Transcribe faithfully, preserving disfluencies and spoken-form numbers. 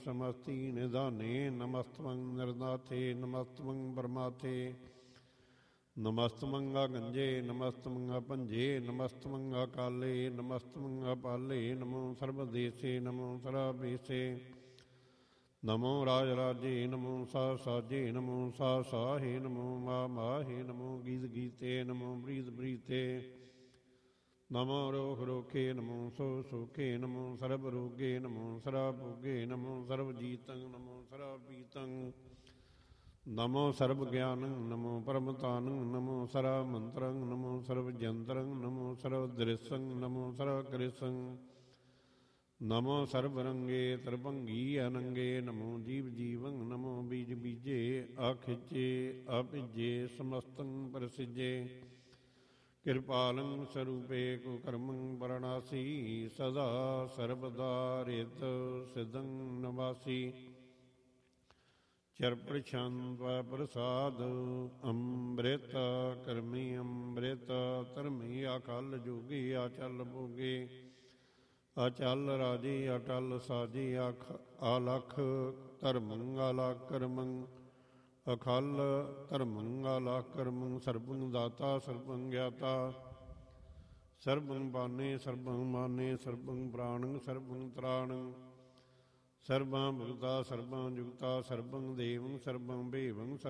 समस्ति निधाने नमस्तमं निर्नाथे नमस्तमं परमाथे नमस्तमं गंजे नमस्तमं पंजे नमस्तमं काले नमस्तमं पाले नमो सर्वदेशे नमो सराबेशे नमो राजराजे नमो सा साजे नमो सा साहे नमो मा माहे नमो गीत गीते नमो ब्रीत ब्रीते नमो रोख रोखे नमो सो सोखे नमो सर्व रोगे नमो सराभोगे नमो सर्वजीतं नमो सरापीतं नमो सर्वज्ञानं नमो परमतानं नमो सरामन्त्रं नमो सर्वजन्त्रं नमो सर्वदृशं नमो सर्वकृशं नमो सर्वरंगे त्रिभंगी अनंगे नमो जीव जीवं नमो बीज बीजे आखिचे अभिजे समस्तं प्रसिजे कृपालं स्वरूपे कुकर्मं परणासी सदा सर्वदा रेत सिद्धं नवासी चरप्रशांत प्रसाद अमृत कर्मी अमृत धर्मी अकाल जोगी आचल भोगे अचल राजी अटल साजी अख आलख धर्मं आलख कर्मं अखल धर्मं आलख कर्मं सर्वं दाता सर्वं ज्ञाता सर्वं पाने सर्वं माने सर्वं प्राणं सर्वं त्राणं सर्वं भुक्ता सर्वं युक्ता सर्वं देवं सर्वं देवं